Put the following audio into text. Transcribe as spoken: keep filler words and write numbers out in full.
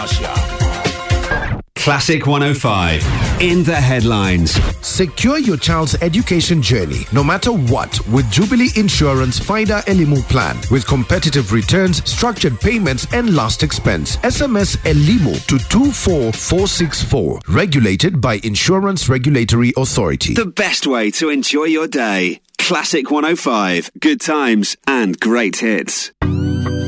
Russia. Classic one oh five. In the headlines. Secure your child's education journey, no matter what, with Jubilee Insurance FIDA Elimu plan. With competitive returns, structured payments, and last expense. S M S Elimu to two four four six four. Regulated by Insurance Regulatory Authority. The best way to enjoy your day. Classic one oh five. Good times and great hits.